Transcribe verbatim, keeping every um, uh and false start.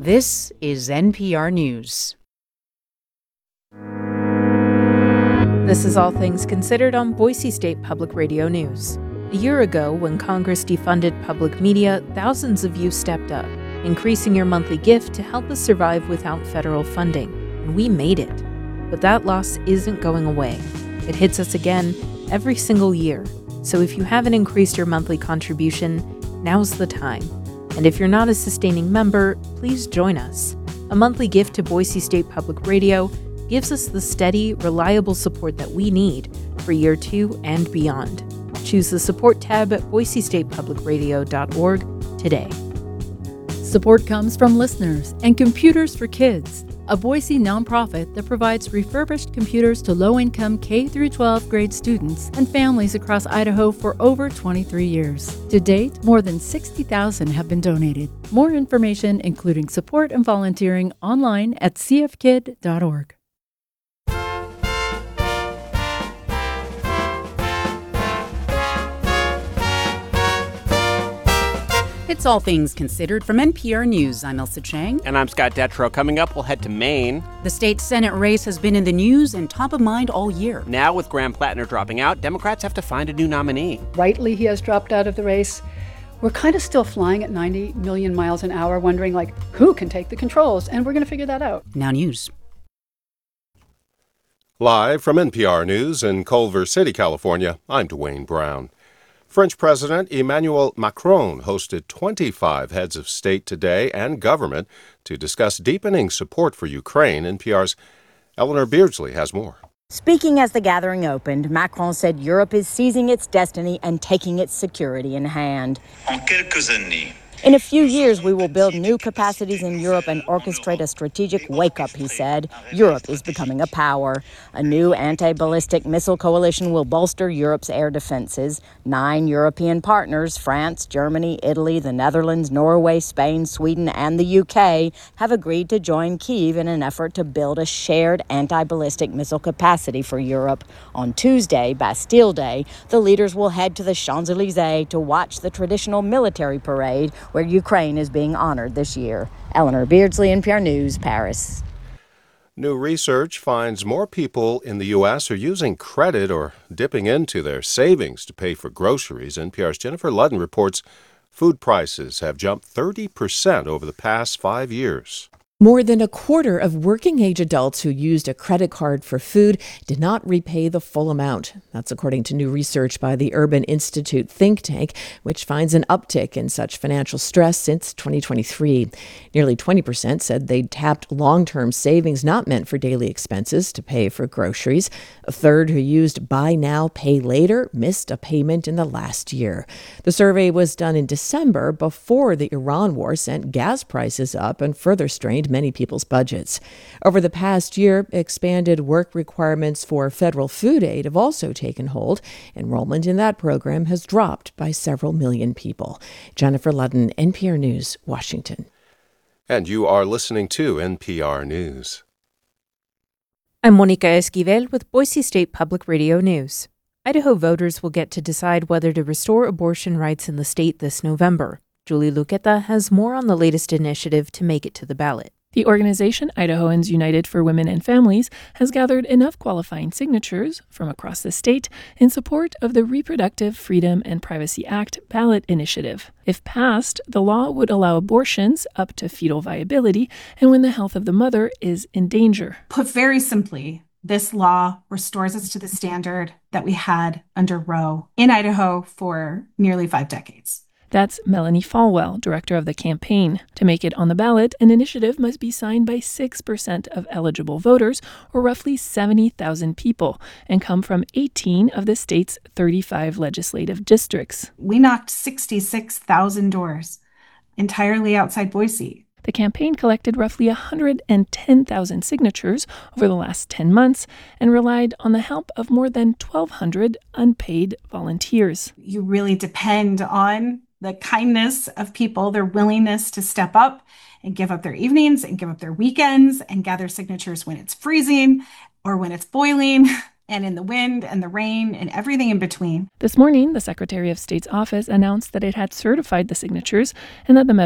This is N P R News. This is All Things Considered on Boise State Public Radio News. A year ago, when Congress defunded public media, thousands of you stepped up, increasing your monthly gift to help us survive without federal funding. And we made it. But that loss isn't going away. It hits us again every single year. So if you haven't increased your monthly contribution, now's the time. And if you're not a sustaining member, please join us. A monthly gift to Boise State Public Radio gives us the steady, reliable support that we need for year two and beyond. Choose the support tab at boise state public radio dot org today. Support comes from listeners and Computers for Kids, a Boise nonprofit that provides refurbished computers to low-income K through twelve grade students and families across Idaho for over twenty-three years. To date, more than sixty thousand have been donated. More information, including support and volunteering, online at c f kid dot org. It's All Things Considered from N P R News. I'm Elsa Chang. And I'm Scott Detrow. Coming up, we'll head to Maine. The state Senate race has been in the news and top of mind all year. Now, with Graham Plattner dropping out, Democrats have to find a new nominee. Rightly, he has dropped out of the race. We're kind of still flying at ninety million miles an hour, wondering, like, who can take the controls? And we're going to figure that out. Now news. Live from N P R News in Culver City, California, I'm Dwayne Brown. French President Emmanuel Macron hosted twenty-five heads of state today and government to discuss deepening support for Ukraine. N P R's Eleanor Beardsley has more. Speaking as the gathering opened, Macron said Europe is seizing its destiny and taking its security in hand. En quelques années, In a few years, we will build new capacities in Europe and orchestrate a strategic wake-up, he said. Europe is becoming a power. A new anti-ballistic missile coalition will bolster Europe's air defenses. Nine European partners, France, Germany, Italy, the Netherlands, Norway, Spain, Sweden, and the U K, have agreed to join Kyiv in an effort to build a shared anti-ballistic missile capacity for Europe. On Tuesday, Bastille Day, the leaders will head to the Champs-Élysées to watch the traditional military parade where Ukraine is being honored this year. Eleanor Beardsley, N P R News, Paris. New research finds more people in the U S are using credit or dipping into their savings to pay for groceries. N P R's Jennifer Ludden reports food prices have jumped thirty percent over the past five years. More than a quarter of working-age adults who used a credit card for food did not repay the full amount. That's according to new research by the Urban Institute think tank, which finds an uptick in such financial stress since twenty twenty-three. Nearly twenty percent said they'd tapped long-term savings not meant for daily expenses to pay for groceries. A third who used buy now, pay later missed a payment in the last year. The survey was done in December before the Iran war sent gas prices up and further strained many people's budgets. Over the past year, expanded work requirements for federal food aid have also taken hold. Enrollment in that program has dropped by several million people. Jennifer Ludden, N P R News, Washington. And you are listening to N P R News. I'm Monica Esquivel with Boise State Public Radio News. Idaho voters will get to decide whether to restore abortion rights in the state this November. Julie Luqueta has more on the latest initiative to make it to the ballot. The organization Idahoans United for Women and Families has gathered enough qualifying signatures from across the state in support of the Reproductive Freedom and Privacy Act ballot initiative. If passed, the law would allow abortions up to fetal viability and when the health of the mother is in danger. Put very simply, this law restores us to the standard that we had under Roe in Idaho for nearly five decades. That's Melanie Falwell, director of the campaign. To make it on the ballot, an initiative must be signed by six percent of eligible voters, or roughly seventy thousand people, and come from eighteen of the state's thirty-five legislative districts. We knocked sixty-six thousand doors, entirely outside Boise. The campaign collected roughly one hundred ten thousand signatures over the last ten months and relied on the help of more than twelve hundred unpaid volunteers. You really depend on the kindness of people, their willingness to step up and give up their evenings and give up their weekends and gather signatures when it's freezing or when it's boiling and in the wind and the rain and everything in between. This morning, the Secretary of State's office announced that it had certified the signatures and that the measure